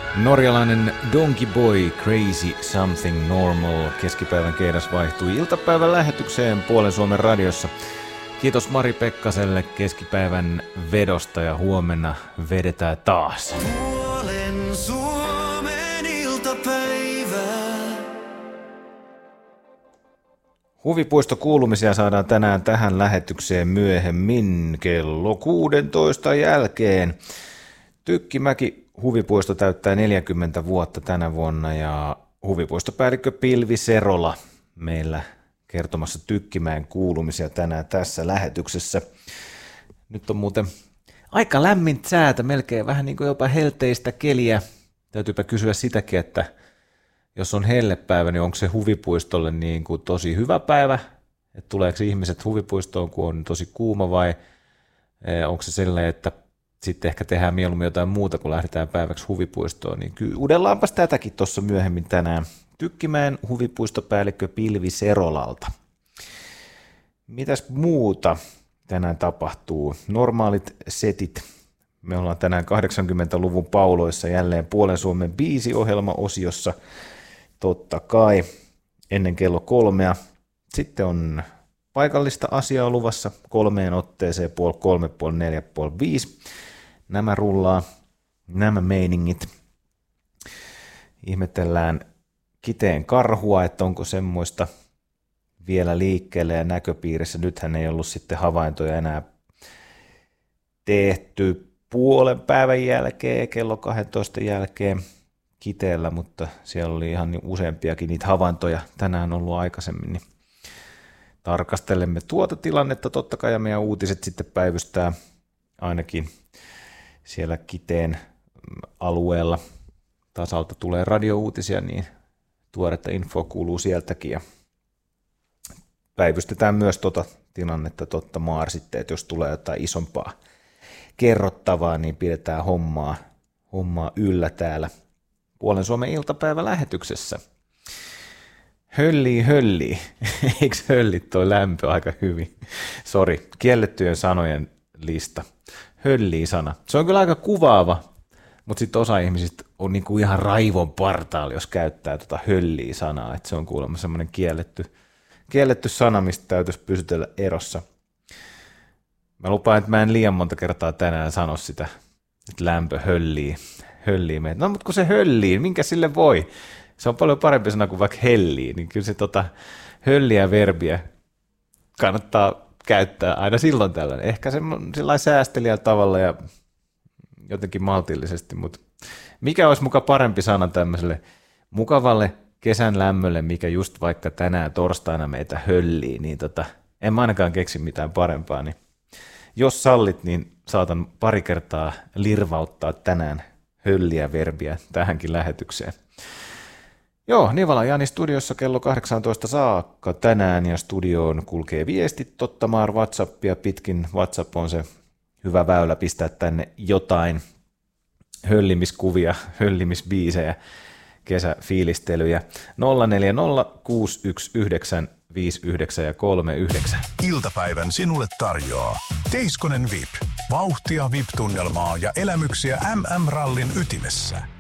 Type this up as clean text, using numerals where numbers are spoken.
Norjalainen Donkey Boy Crazy Something Normal keskipäivän keidas vaihtui iltapäivän lähetykseen Puolen Suomen radiossa. Kiitos Mari Pekkaselle keskipäivän vedosta ja huomenna vedetään taas. Puolen Suomen iltapäivää. Huvipuistokuulumisia saadaan tänään tähän lähetykseen myöhemmin kello 16 jälkeen. Tykkimäki huvipuisto täyttää 40 vuotta tänä vuonna ja huvipuistopäällikkö Pilvi Serola meillä kertomassa Tykkimäen kuulumisia tänään tässä lähetyksessä. Nyt on muuten aika lämmin säätä, melkein vähän niin kuin jopa helteistä keliä. Täytyypä kysyä sitäkin, että jos on hellepäivä, niin onko se huvipuistolle niin kuin tosi hyvä päivä? Että tuleeko ihmiset huvipuistoon, kun on tosi kuuma, vai onko se sellainen, että sitten ehkä tehdään mieluummin jotain muuta, kun lähdetään päiväksi huvipuistoon? Niin uudellaanpas tätäkin tuossa myöhemmin tänään Tykkimäen huvipuistopäällikkö Pilvi Serolalta. Mitäs muuta tänään tapahtuu? Normaalit setit. Me ollaan tänään 80-luvun pauloissa jälleen Puolen Suomen biisiohjelma-osiossa. Totta kai ennen kello 3. Sitten on paikallista asiaa luvassa 3 otteeseen, 3:30, 4:30, 5. Nämä rullaa, nämä meiningit. Ihmetellään Kiteen karhua, että onko semmoista vielä liikkeelle ja näköpiirissä. Nythän ei ollut sitten havaintoja enää tehty puolen päivän jälkeen, kello 12 jälkeen Kiteellä, mutta siellä oli ihan useampiakin niitä havaintoja tänään ollut aikaisemmin. Niin tarkastelemme tuota tilannetta totta kai, ja meidän uutiset sitten päivystää ainakin siellä Kiteen alueella. Tasalta tulee radiouutisia, niin tuoretta infoa kuuluu sieltäkin, ja päivystetään myös tuota tilannetta totta maar sitten, että jos tulee jotain isompaa kerrottavaa, niin pidetään hommaa yllä täällä Puolen Suomen iltapäivä lähetyksessä. Höllii. Eikö hölli toi lämpö aika hyvin? Sori, kiellettyjen sanojen lista. Höllii-sana. Se on kyllä aika kuvaava, mutta sitten osa ihmisistä on niinku ihan raivon partaalla, jos käyttää tota höllii-sanaa. Et se on kuulemma semmoinen kielletty sana, mistä täytyisi pysytellä erossa. Mä lupaan, että mä en liian monta kertaa tänään sano sitä, että lämpö höllii meitä. No, mutta kun se höllii, minkä sille voi? Se on paljon parempi sana kuin vaikka hellii, niin kyllä se hölliä verbiä kannattaa käyttää aina silloin tällöin. Ehkä sellainen säästelijällä tavalla ja jotenkin maltillisesti, mutta mikä olisi muka parempi sana tämmöiselle mukavalle kesän lämmölle, mikä just vaikka tänään torstaina meitä höllii, niin en mä ainakaan keksi mitään parempaa, niin jos sallit, niin saatan pari kertaa lirvauttaa tänään hölliä verbiä tähänkin lähetykseen. Joo, Nivala Jani studiossa kello 18 saakka tänään, ja studioon kulkee viestit Tottamaar WhatsAppia pitkin. WhatsApp on se hyvä väylä pistää tänne jotain höllimiskuvia, höllimisbiisejä, kesäfiilistelyjä. 040 619 59 ja 39. Iltapäivän sinulle tarjoaa Teiskonen VIP. Vauhtia, VIP-tunnelmaa ja elämyksiä MM-rallin ytimessä.